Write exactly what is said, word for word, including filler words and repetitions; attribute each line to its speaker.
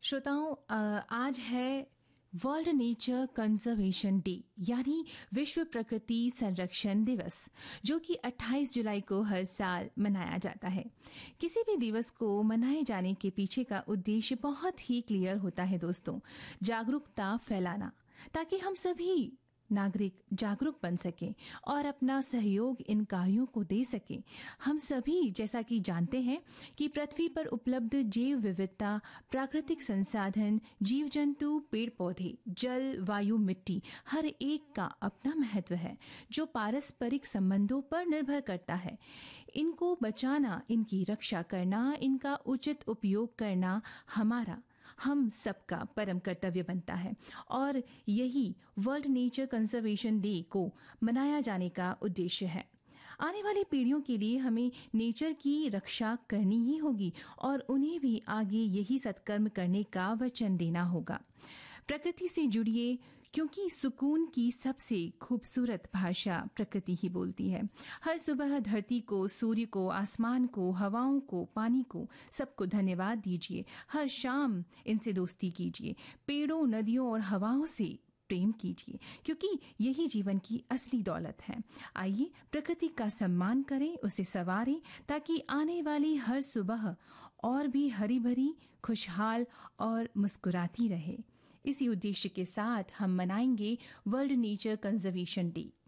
Speaker 1: श्रोताओं, अ, आज है वर्ल्ड नेचर कंजर्वेशन डे यानी विश्व प्रकृति संरक्षण दिवस, जो कि अट्ठाईस जुलाई को हर साल मनाया जाता है। किसी भी दिवस को मनाए जाने के पीछे का उद्देश्य बहुत ही क्लियर होता है दोस्तों, जागरूकता फैलाना, ताकि हम सभी नागरिक जागरूक बन सकें और अपना सहयोग इन कार्यों को दे सकें। हम सभी जैसा कि जानते हैं कि पृथ्वी पर उपलब्ध जैव विविधता, प्राकृतिक संसाधन, जीव जंतु, पेड़ पौधे, जल, वायु, मिट्टी, हर एक का अपना महत्व है, जो पारस्परिक संबंधों पर निर्भर करता है। इनको बचाना, इनकी रक्षा करना, इनका उचित उपयोग करना हमारा हम सबका परम कर्तव्य बनता है और यही वर्ल्ड नेचर कंजर्वेशन डे को मनाया जाने का उद्देश्य है। आने वाली पीढ़ियों के लिए हमें नेचर की रक्षा करनी ही होगी और उन्हें भी आगे यही सत्कर्म करने का वचन देना होगा। प्रकृति से जुड़िए, क्योंकि सुकून की सबसे खूबसूरत भाषा प्रकृति ही बोलती है। हर सुबह धरती को, सूर्य को, आसमान को, हवाओं को, पानी को, सबको धन्यवाद दीजिए। हर शाम इनसे दोस्ती कीजिए। पेड़ों, नदियों और हवाओं से प्रेम कीजिए, क्योंकि यही जीवन की असली दौलत है। आइए प्रकृति का सम्मान करें, उसे संवारें, ताकि आने वाली हर सुबह और भी हरी भरी, खुशहाल और मुस्कुराती रहे। इसी उद्देश्य के साथ हम मनाएंगे वर्ल्ड नेचर कंजर्वेशन डे।